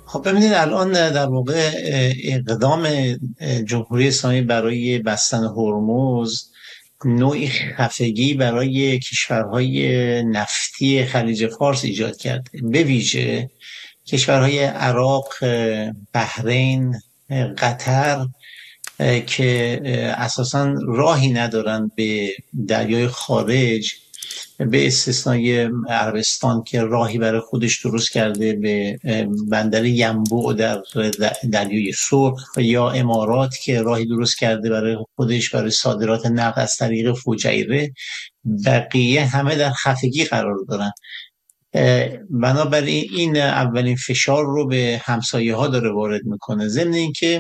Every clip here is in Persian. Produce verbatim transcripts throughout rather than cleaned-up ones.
خب ببینید الان در واقع اقدام جمهوری اسلامی برای بستن هرمز نوعی خفگی برای کشورهای نفتی خلیج فارس ایجاد کرده، به ویژه کشورهای عراق، بحرین، قطر که اساساً راهی ندارن به دریای خارج، به استثنای عربستان که راهی برای خودش درست کرده به بندر ینبوع در دریای سرخ، یا امارات که راهی درست کرده برای خودش برای صادرات نفت از طریق فجیره. بقیه همه در خفگی قرار دارن. بنابراین این اولین فشار رو به همسایه ها داره وارد میکنه، ضمن اینکه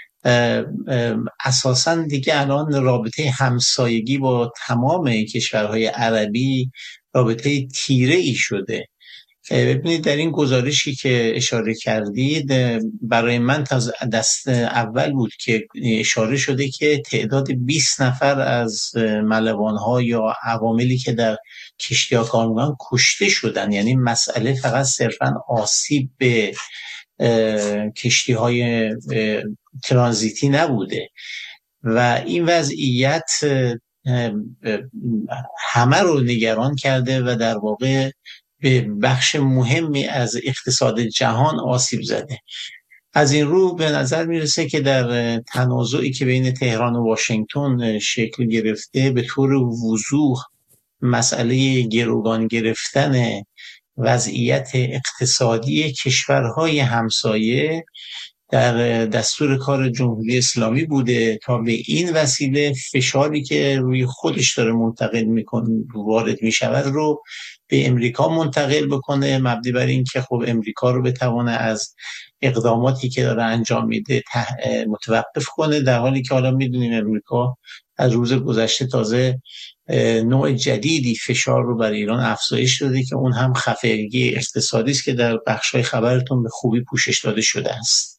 اساساً دیگه الان رابطه همسایگی با تمام کشورهای عربی رابطه تیره ای شده. ببینید در این گزارشی که اشاره کردید برای من تا دست اول بود که اشاره شده که تعداد بیست نفر از ملوان‌ها یا عواملی که در کشتی‌ها کار می‌کنن کشته شدن. یعنی مسئله فقط صرفاً آسیب به کشتی های ترانزیتی نبوده و این وضعیت همه رو نگران کرده و در واقع به بخش مهمی از اقتصاد جهان آسیب زده. از این رو به نظر میرسه که در تنازعی که بین تهران و واشنگتن شکل گرفته به طور وضوح مسئله گروگان گرفتن وضعیت اقتصادی کشورهای همسایه در دستور کار جمهوری اسلامی بوده تا به این وسیله فشاری که روی خودش داره منتقل میکنه وارد میشود رو به امریکا منتقل بکنه، مبنی بر این که خب امریکا رو بتونه از اقداماتی که داره انجام میده متوقف کنه، در حالی که حالا میدونیم امریکا از روز گذشته تازه نوع جدیدی فشار رو بر ایران افزایش داده که اون هم خفگی اقتصادی است که در بخش‌های خبرتون به خوبی پوشش داده شده است.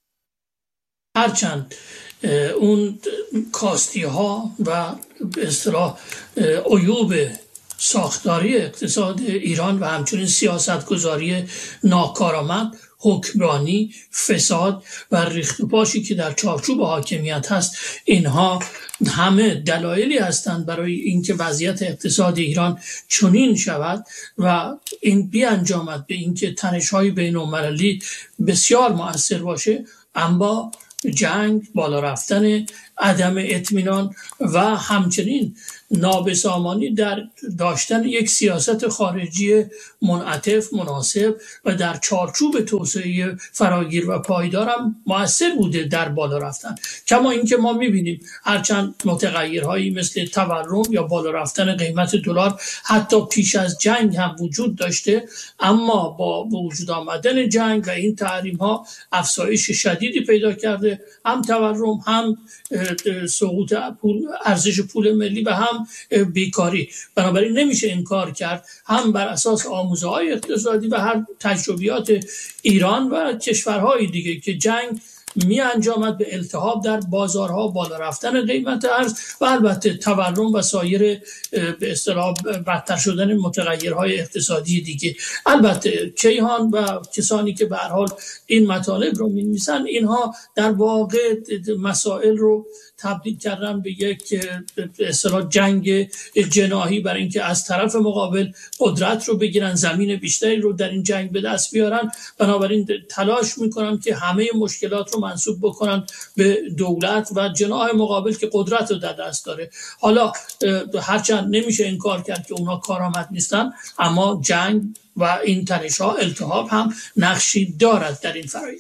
هرچند اون کاستی ها و به اصطلاح عیوب ساختاری اقتصاد ایران و همچنین سیاست گذاری ناکارآمد، حکمرانی، فساد و ریخت و پاشی که در چارچوب حاکمیت هست، اینها همه دلایلی هستند برای اینکه وضعیت اقتصاد ایران چنین شود و این بیانجامد به اینکه تنش‌های بین‌المللی بسیار مؤثر باشه. اما جنگ، بالا رفتن عدم اطمینان و همچنین نابسامانی در داشتن یک سیاست خارجی منعطف، مناسب و در چارچوب توسعه فراگیر و پایدار هم مؤثر بوده در بالا رفتن. کما اینکه ما می‌بینیم هرچند متغیرهایی مثل تورم یا بالا رفتن قیمت دلار حتی پیش از جنگ هم وجود داشته، اما با وجود آمدن جنگ و این تحریم‌ها افزایش شدیدی پیدا کرده، هم تورم، هم سقوط پول، ارزش پول ملی و هم بیکاری. بنابراین نمیشه انکار کرد هم بر اساس آموزه‌های اقتصادی و هر تجربیات ایران و کشورهای دیگه که جنگ می انجامد به التهاب در بازارها، بالا رفتن قیمت ارز و البته تورم و سایر به اصطلاح بدتر شدن متغیرهای اقتصادی دیگه. البته کیهان و کسانی که به هر حال این مطالب رو می‌نویسن، اینها در واقع مسائل رو تبدیل کردن به یک به اصطلاح جنگ جناحی برای اینکه از طرف مقابل قدرت رو بگیرن، زمین بیشتری رو در این جنگ به دست بیارن. بنابراین تلاش میکنن که همه مشکلات رو منسوب بکنن به دولت و جناح مقابل که قدرت رو در دست داره. حالا هرچند نمیشه انکار کرد که اونا کارآمد نیستن، اما جنگ و این تنش‌ها، التهاب هم نقشی دارد در این فرآیند.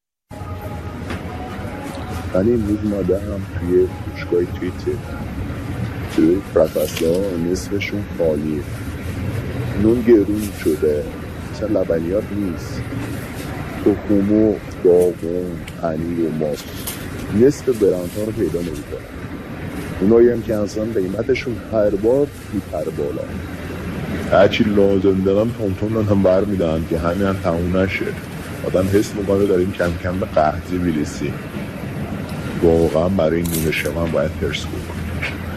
من امروز مادرم توی فروشگاه توییتر توی پرافسور نصفشون خالیه، نون گرون شده، مثلا لبنیات نیست، تخم و داغون، پنیر و ماست، نصف برندها رو پیدا نمی‌کنن. اونایی هم که اصلا قیمتشون هر بار بی‌تر بالا، هرچی لازم دارن تون هم بر میدن که همین هم تموم نشه. آدم حس میکنه داریم کم کم به قحطی میرسیم. واقعا برای این نون شما باید ترس کنیم.